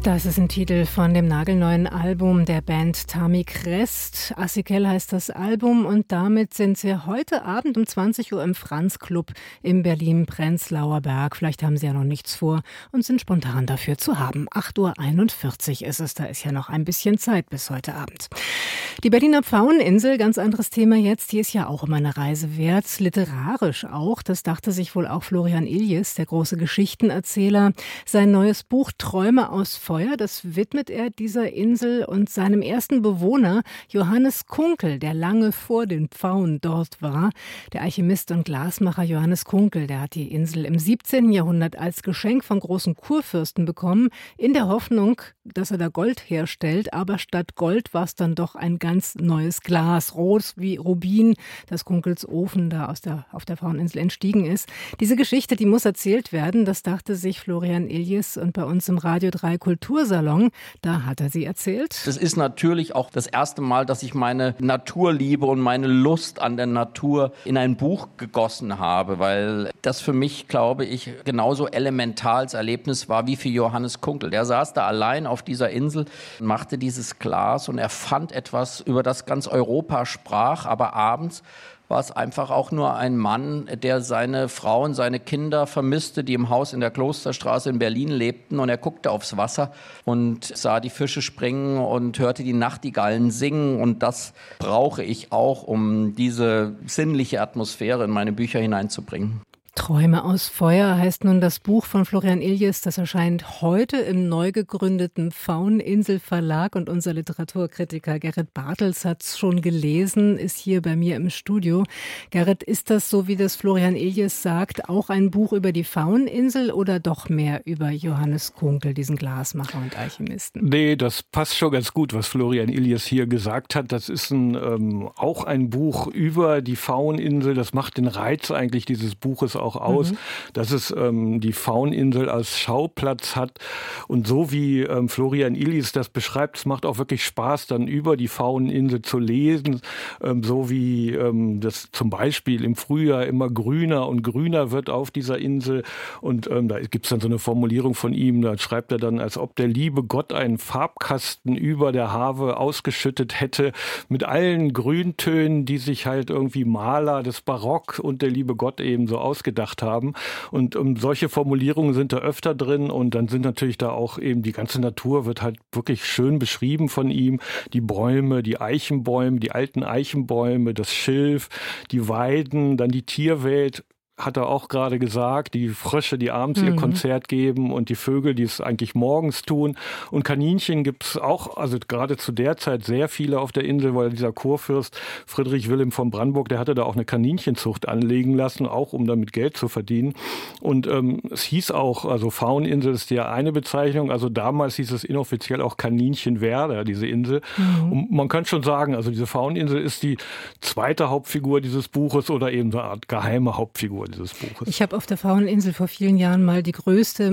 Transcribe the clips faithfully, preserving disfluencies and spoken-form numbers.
Das ist ein Titel von dem nagelneuen Album der Band Tami Krest. Asikel heißt das Album und damit sind sie heute Abend um zwanzig Uhr im Franz Club im Berlin-Prenzlauer Berg. Vielleicht haben sie ja noch nichts vor und sind spontan dafür zu haben. acht Uhr einundvierzig ist es, da ist ja noch ein bisschen Zeit bis heute Abend. Die Berliner Pfaueninsel, ganz anderes Thema jetzt, die ist ja auch immer eine Reise wert, literarisch auch. Das dachte sich wohl auch Florian Iljes, der große Geschichtenerzähler. Sein neues Buch Träume aus Feuer, das widmet er dieser Insel und seinem ersten Bewohner, Johannes Kunkel, der lange vor den Pfauen dort war. Der Alchemist und Glasmacher Johannes Kunkel, der hat die Insel im siebzehnten Jahrhundert als Geschenk vom großen Kurfürsten bekommen, in der Hoffnung, dass er da Gold herstellt. Aber statt Gold war es dann doch ein ganz neues Glas, rot wie Rubin, das Kunkels Ofen da aus der, auf der Pfaueninsel entstiegen ist. Diese Geschichte, die muss erzählt werden, das dachte sich Florian Iljes und bei uns im Radio drei Kultursalon, da hat er sie erzählt. Das ist natürlich auch das erste Mal, dass ich meine Naturliebe und meine Lust an der Natur in ein Buch gegossen habe, weil das für mich, glaube ich, genauso elementar als Erlebnis war wie für Johannes Kunkel. Der saß da allein auf dieser Insel, machte dieses Glas und er fand etwas, über das ganz Europa sprach, aber abends war es einfach auch nur ein Mann, der seine Frau und seine Kinder vermisste, die im Haus in der Klosterstraße in Berlin lebten. Und er guckte aufs Wasser und sah die Fische springen und hörte die Nachtigallen singen. Und das brauche ich auch, um diese sinnliche Atmosphäre in meine Bücher hineinzubringen. Träume aus Feuer heißt nun das Buch von Florian Iljes. Das erscheint heute im neu gegründeten Pfaueninsel Verlag und unser Literaturkritiker Gerrit Bartels hat es schon gelesen, ist hier bei mir im Studio. Gerrit, ist das, so wie das Florian Iljes sagt, auch ein Buch über die Pfaueninsel oder doch mehr über Johannes Kunkel, diesen Glasmacher und Alchemisten? Nee, das passt schon ganz gut, was Florian Iljes hier gesagt hat. Das ist ein, ähm, auch ein Buch über die Pfaueninsel. Das macht den Reiz eigentlich dieses Buches auch aus, mhm. dass es ähm, die Pfaueninsel als Schauplatz hat. Und so wie ähm, Florian Iljes das beschreibt, es macht auch wirklich Spaß, dann über die Pfaueninsel zu lesen, ähm, so wie ähm, das zum Beispiel im Frühjahr immer grüner und grüner wird auf dieser Insel. Und ähm, da gibt es dann so eine Formulierung von ihm, da schreibt er dann, als ob der liebe Gott einen Farbkasten über der Havel ausgeschüttet hätte, mit allen Grüntönen, die sich halt irgendwie Maler des Barock und der liebe Gott eben so ausgedacht haben. Und um, solche Formulierungen sind da öfter drin und dann sind natürlich da auch eben die ganze Natur wird halt wirklich schön beschrieben von ihm. Die Bäume, die Eichenbäume, die alten Eichenbäume, das Schilf, die Weiden, dann die Tierwelt. Hat er auch gerade gesagt, die Frösche, die abends mhm. ihr Konzert geben und die Vögel, die es eigentlich morgens tun. Und Kaninchen gibt es auch, also gerade zu der Zeit sehr viele auf der Insel, weil dieser Kurfürst Friedrich Wilhelm von Brandenburg, der hatte da auch eine Kaninchenzucht anlegen lassen, auch um damit Geld zu verdienen. Und ähm, es hieß auch, also Pfaueninsel ist ja eine Bezeichnung, also damals hieß es inoffiziell auch Kaninchenwerder, diese Insel. Mhm. Und man kann schon sagen, also diese Pfaueninsel ist die zweite Hauptfigur dieses Buches oder eben so eine Art geheime Hauptfigur dieses Buches. Ich habe auf der Pfaueninsel vor vielen Jahren mal die größte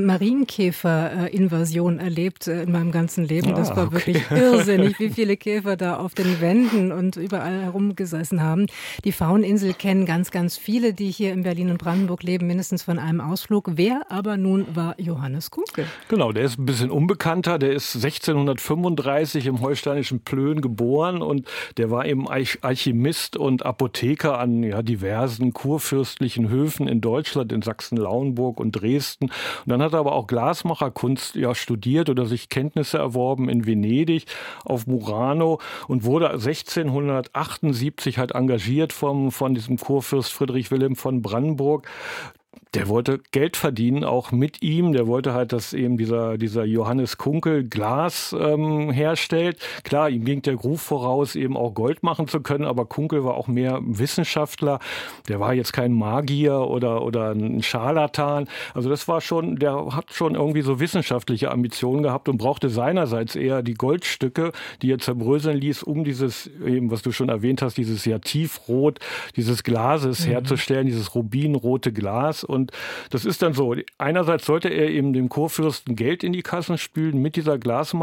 Marienkäfer-Invasion erlebt in meinem ganzen Leben. Das war ah, okay. wirklich irrsinnig, wie viele Käfer da auf den Wänden und überall herumgesessen haben. Die Pfaueninsel kennen ganz, ganz viele, die hier in Berlin und Brandenburg leben, mindestens von einem Ausflug. Wer aber nun war Johannes Kunkel? Genau, der ist ein bisschen unbekannter. Der ist sechzehnhundertfünfunddreißig im holsteinischen Plön geboren und der war eben Alchemist und Apotheker an ja, diversen kurfürstlichen Höfen in Deutschland, in Sachsen-Lauenburg und Dresden. Und dann hat er aber auch Glasmacherkunst ja, studiert oder sich Kenntnisse erworben in Venedig auf Murano und wurde sechzehnhundertachtundsiebzig halt engagiert vom, von diesem Kurfürst Friedrich Wilhelm von Brandenburg. Der wollte Geld verdienen, auch mit ihm. Der wollte halt, dass eben dieser, dieser Johannes Kunkel Glas ähm, herstellt. Klar, ihm ging der Ruf voraus, eben auch Gold machen zu können, aber Kunkel war auch mehr Wissenschaftler. Der war jetzt kein Magier oder, oder ein Scharlatan. Also das war schon, der hat schon irgendwie so wissenschaftliche Ambitionen gehabt und brauchte seinerseits eher die Goldstücke, die er zerbröseln ließ, um dieses, eben was du schon erwähnt hast, dieses ja tiefrot, dieses Glases mhm. herzustellen, dieses rubinrote Glas. Ilias. Und das ist dann so, einerseits sollte er eben dem Kurfürsten Geld in die Kassen spülen mit dieser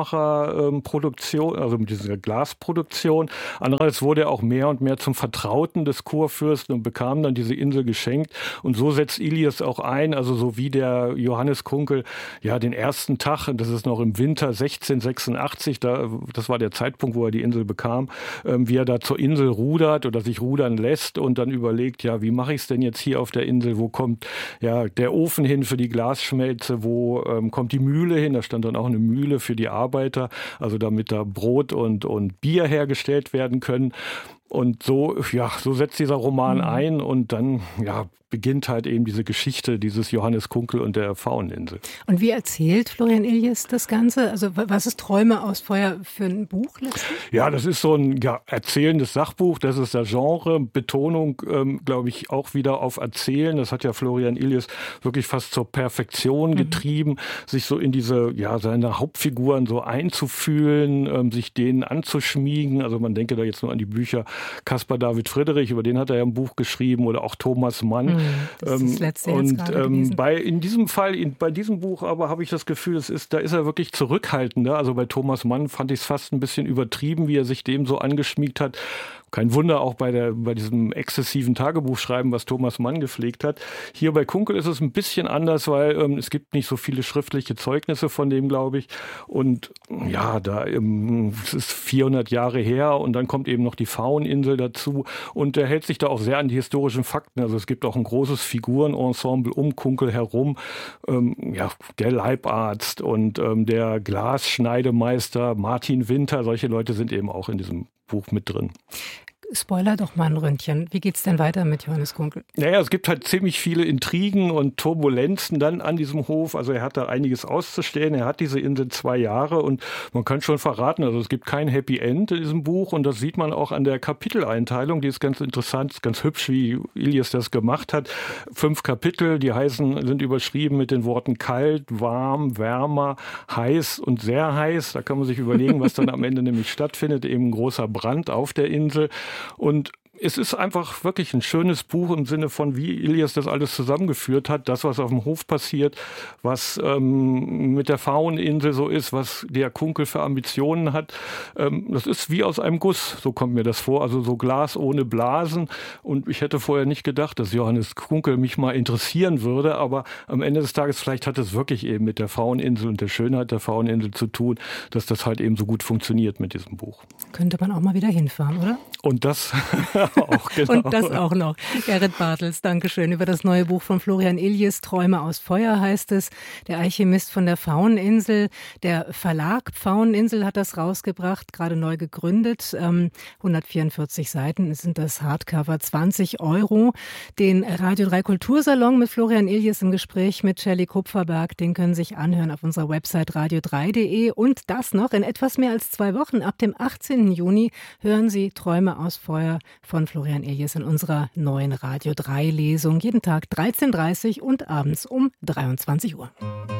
Glasmacherproduktion, also mit dieser Glasproduktion. Andererseits wurde er auch mehr und mehr zum Vertrauten des Kurfürsten und bekam dann diese Insel geschenkt. Und so setzt Ilias auch ein, also so wie der Johannes Kunkel, ja, den ersten Tag, das ist noch im Winter sechzehnhundertsechsundachtzig, da, das war der Zeitpunkt, wo er die Insel bekam, ähm, wie er da zur Insel rudert oder sich rudern lässt und dann überlegt, ja, wie mache ich es denn jetzt hier auf der Insel? Wo kommt ja der Ofen hin für die Glasschmelze? Wo ähm, kommt die Mühle hin? Da stand dann auch eine Mühle für die Arbeiter, also damit da Brot und, und Bier hergestellt werden können. Und so, ja, so setzt dieser Roman mhm. ein und dann, ja, beginnt halt eben diese Geschichte dieses Johannes Kunkel und der Fauneninsel. Und wie erzählt Florian Illies das Ganze? Also was ist Träume aus Feuer für ein Buch letztlich? Ja, das ist so ein ja, erzählendes Sachbuch, das ist das Genre. Betonung, ähm, glaube ich, auch wieder auf Erzählen. Das hat ja Florian Illies wirklich fast zur Perfektion getrieben, mhm. sich so in diese, ja, seine Hauptfiguren so einzufühlen, ähm, sich denen anzuschmiegen. Also man denke da jetzt nur an die Bücher Caspar David Friedrich, über den hat er ja ein Buch geschrieben, oder auch Thomas Mann. Mhm. Das ist das letzte und jetzt ähm, bei in diesem Fall, in, bei diesem Buch aber habe ich das Gefühl, es ist, da ist er wirklich zurückhaltender. Also bei Thomas Mann fand ich es fast ein bisschen übertrieben, wie er sich dem so angeschmiegt hat. Kein Wunder, auch bei, der, bei diesem exzessiven Tagebuchschreiben, was Thomas Mann gepflegt hat. Hier bei Kunkel ist es ein bisschen anders, weil ähm, es gibt nicht so viele schriftliche Zeugnisse von dem, glaube ich. Und ja, da ähm, es ist vierhundert Jahre her und dann kommt eben noch die Fauneninsel dazu. Und er hält sich da auch sehr an die historischen Fakten. Also es gibt auch ein großes Figurenensemble um Kunkel herum. Ähm, ja, der Leibarzt und ähm, der Glasschneidemeister Martin Winter, solche Leute sind eben auch in diesem Buch mit drin. Spoiler doch mal ein Ründchen. Wie geht's denn weiter mit Johannes Kunkel? Naja, es gibt halt ziemlich viele Intrigen und Turbulenzen dann an diesem Hof. Also er hat da einiges auszustehen. Er hat diese Insel zwei Jahre und man kann schon verraten, also es gibt kein Happy End in diesem Buch und das sieht man auch an der Kapiteleinteilung. Die ist ganz interessant, ganz hübsch, wie Illies das gemacht hat. Fünf Kapitel, die heißen, sind überschrieben mit den Worten kalt, warm, wärmer, heiß und sehr heiß. Da kann man sich überlegen, was dann am Ende nämlich stattfindet. Eben ein großer Brand auf der Insel. Und es ist einfach wirklich ein schönes Buch im Sinne von, wie Illies das alles zusammengeführt hat. Das, was auf dem Hof passiert, was ähm, mit der Fauneninsel so ist, was der Kunkel für Ambitionen hat. Ähm, das ist wie aus einem Guss, so kommt mir das vor. Also so Glas ohne Blasen. Und ich hätte vorher nicht gedacht, dass Johannes Kunkel mich mal interessieren würde. Aber am Ende des Tages, vielleicht hat es wirklich eben mit der Fauneninsel und der Schönheit der Fauneninsel zu tun, dass das halt eben so gut funktioniert mit diesem Buch. Könnte man auch mal wieder hinfahren, oder? Und das auch, genau. Und das auch noch. Gerrit Bartels, Dankeschön. Über das neue Buch von Florian Illies, Träume aus Feuer heißt es. Der Alchemist von der Fauneninsel. Der Verlag Fauneninsel hat das rausgebracht, gerade neu gegründet. Ähm, hundertvierundvierzig Seiten sind das Hardcover, zwanzig Euro. Den Radio drei Kultursalon mit Florian Illies im Gespräch mit Shelley Kupferberg, den können Sie sich anhören auf unserer Website radio drei punkt de. Und das noch in etwas mehr als zwei Wochen. Ab dem achtzehnten Juni hören Sie Träume aus Feuer von Florian Illies in unserer neuen Radio drei Lesung. Jeden Tag dreizehn Uhr dreißig und abends um dreiundzwanzig Uhr.